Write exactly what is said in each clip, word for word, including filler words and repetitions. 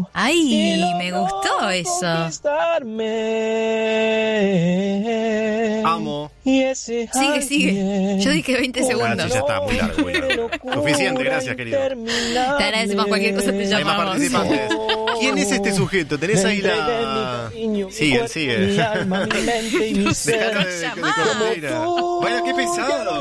Ay, me gustó eso. Amo. Sigue, sigue. Yo dije veinte segundos. Ah, sí, ya está, muy largo, muy largo. Suficiente, gracias, querido. Te agradecemos, cualquier cosa te Hay más llamamos. participantes. ¿Quién es este sujeto? ¿Tenés ahí la...? Sigue, sigue. Dejate de, de, de correr. Bueno, qué pesado.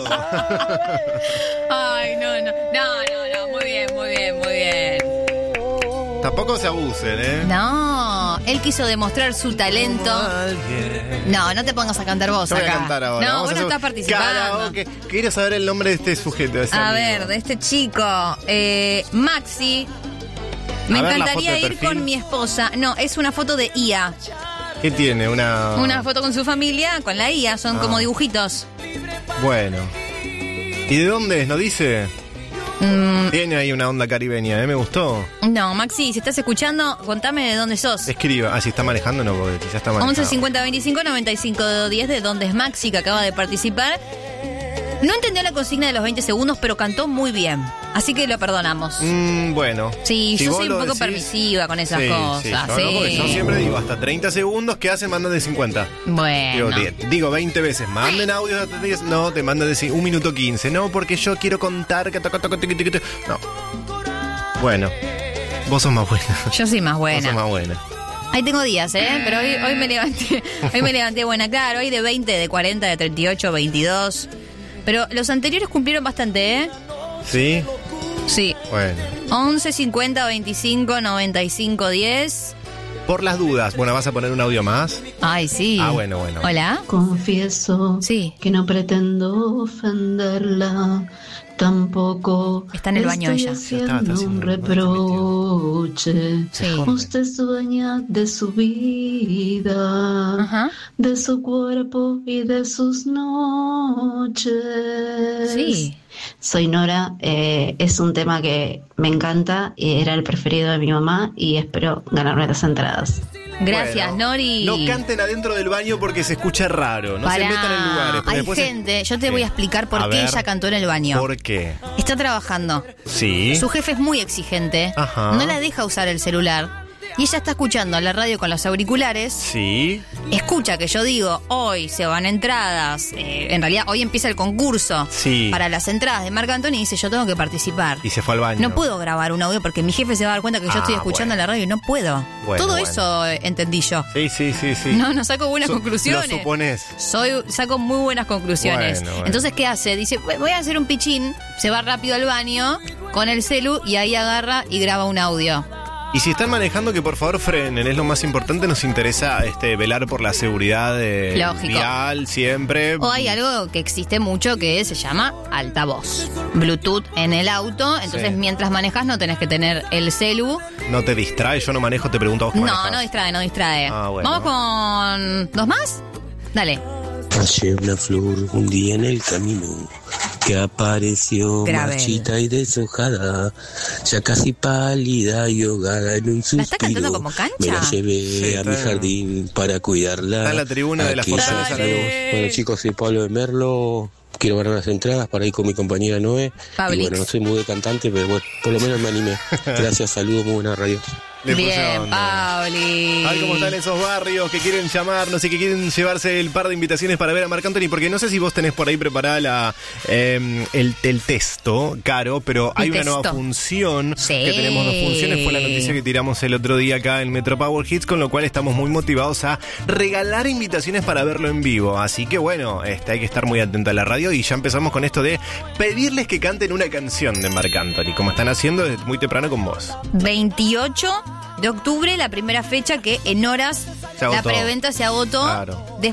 Ay, no, no. No, no, no. Muy bien, muy bien, muy bien. Tampoco se abusen, ¿eh? No, él quiso demostrar su talento. No, no te pongas a cantar vos Yo voy acá. a cantar ahora. No, Vamos vos no a estás participando. Karaoke. Quiero saber el nombre de este sujeto. De ese A amigo. ver, de este chico, eh, Maxi. Me A ver, la encantaría foto de ir perfil. con mi esposa. No, es una foto de I A. ¿Qué tiene? Una... Una foto con su familia, con la I A. Son Ah. como dibujitos. Bueno. ¿Y de dónde es? ¿No dice? Mm, Tiene ahí una onda caribeña, ¿eh? Me gustó. no, Maxi, si estás escuchando, contame de dónde sos. Escriba. Ah, si está manejando, no, porque quizás está manejando. once cincuenta veinticinco noventa y cinco diez, de dónde es Maxi, que acaba de participar. No entendió la consigna de los veinte segundos, pero cantó muy bien. Así que lo perdonamos. Mm, bueno. Sí, Si yo vos soy un lo poco decís- permisiva con esas Sí, cosas. sí, yo, Sí. no, porque yo siempre digo, hasta treinta segundos, ¿qué hacen? Mandan de cincuenta. Bueno. Digo, di- digo veinte veces, manden audios hasta diez. No, te mandan de ci- un minuto quince. No, porque yo quiero contar que toco, toco, tiqui, tiqui, tiqui. No. Bueno, vos sos más buena. Yo soy más Vos buena. sos más buena. Ahí tengo días, ¿eh? Pero hoy, hoy me levanté hoy me levanté buena. Claro, hoy de veinte, de cuarenta, de treinta y ocho, veintidós. Pero los anteriores cumplieron bastante, ¿eh? ¿Sí? Sí. Bueno. once cincuenta veinticinco noventa y cinco diez. Por las dudas. Bueno, ¿vas a poner un audio más? Ay, sí. Ah, bueno, bueno. Hola. Confieso Sí. que no pretendo ofenderla, tampoco Está en el baño estoy ella. haciendo Ya está, está un haciendo- reproche. Sí. Usted es dueña de su vida, Ajá. de su cuerpo y de sus noches. Sí. Soy Nora, eh, es un tema que me encanta y era el preferido de mi mamá y espero ganarme las entradas. Gracias, Bueno, Nori. No canten adentro del baño porque se escucha raro. No Pará. se metan en lugares. porque Hay después se- gente, yo te Sí. voy a explicar por A qué ver, ella cantó en el baño. ¿Por qué? Está trabajando. Sí. Su jefe es muy exigente. Ajá. No la deja usar el celular. Y ella está escuchando la radio con los auriculares. Sí. Escucha que yo digo, hoy se van entradas. eh, en realidad, hoy empieza el concurso Sí. para las entradas de Marc Anthony. Y dice, yo tengo que participar. Y se fue al baño. No puedo grabar un audio porque mi jefe se va a dar cuenta que yo Ah, estoy escuchando bueno. la radio y no puedo. Bueno, Todo bueno. eso eh, entendí yo. Sí, sí, sí, sí. No, no saco buenas Su- conclusiones. Lo suponés. Soy, saco muy buenas conclusiones. Bueno, bueno. Entonces, ¿qué hace? Dice, voy a hacer un pichín, se va rápido al baño con el celu y ahí agarra y graba un audio. Y si están manejando, que por favor frenen, es lo más importante. Nos interesa este velar por la seguridad eh, Lógico. vial siempre. O hay algo que existe mucho que se llama altavoz. Bluetooth en el auto, entonces Sí. mientras manejas no tenés que tener el celu. No te distrae, yo no manejo, te pregunto a vos qué No, manejás. no distrae, no distrae. Ah, bueno. Vamos con dos más. Dale. Hallé una flor un día en el camino que apareció Grave. marchita y deshojada, ya casi pálida y ahogada en un suspiro. ¿La está cantando como Cancha? Me la llevé Sí, a está mi en- jardín para cuidarla. está en la tribuna de la Aquella Fortaleza salud. Dale. Bueno, chicos, soy Pablo de Merlo. Quiero ganar las entradas para ir con mi compañera Noé. Pablix. Y bueno, no soy muy de cantante, pero bueno, por lo menos me animé. Gracias, saludos, muy buena radio. Le puse Bien, onda. Pauli. A ver cómo están esos barrios que quieren llamarnos y que quieren llevarse el par de invitaciones para ver a Marc Anthony, porque no sé si vos tenés por ahí preparada la, eh, el, el texto, Caro, pero hay El una nueva texto. función, Sí. que tenemos dos funciones, fue la noticia que tiramos el otro día acá en Metro Power Hits, con lo cual estamos muy motivados a regalar invitaciones para verlo en vivo, así que bueno, este, hay que estar muy atento a la radio y ya empezamos con esto de pedirles que canten una canción de Marc Anthony, como están haciendo desde muy temprano con vos. veintiocho de octubre, la primera fecha que en horas Se agotó. la preventa se agotó. Claro. Des-